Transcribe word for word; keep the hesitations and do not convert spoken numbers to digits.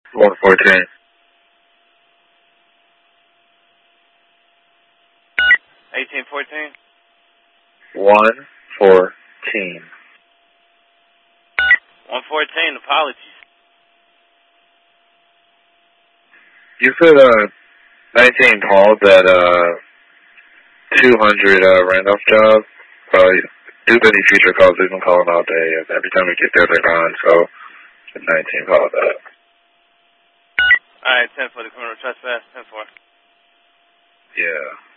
one fourteen. eighteen fourteen. one fourteen. one fourteen, apologies. You said uh, nineteen called that uh, two hundred uh, Randolph job. Uh, due to any future calls, we've been calling all day, and every time we get there, they're gone, so nineteen called that. Alright, ten for the criminal trespass, ten four. Yeah.